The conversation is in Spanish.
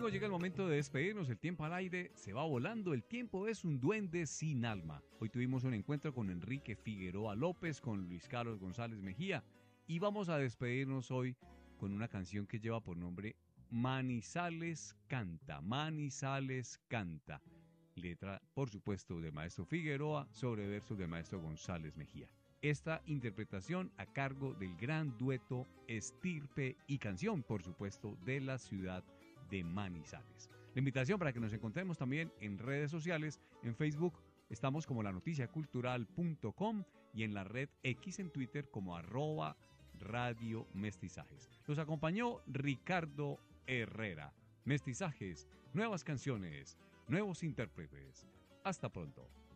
amigos, llega el momento de despedirnos. El tiempo al aire se va volando. El tiempo es un duende sin alma. Hoy tuvimos un encuentro con Enrique Figueroa López, con Luis Carlos González Mejía. Y vamos a despedirnos hoy con una canción que lleva por nombre Manizales Canta. Manizales Canta. Letra, por supuesto, del maestro Figueroa sobre versos del maestro González Mejía. Esta interpretación a cargo del gran dueto Estirpe y Canción, por supuesto, de la ciudad de Manizales. La invitación para que nos encontremos también en redes sociales, en Facebook estamos como lanoticiacultural.com y en la red X en Twitter como @Radio Mestizajes. Los acompañó Ricardo Herrera. Mestizajes, nuevas canciones, nuevos intérpretes. Hasta pronto.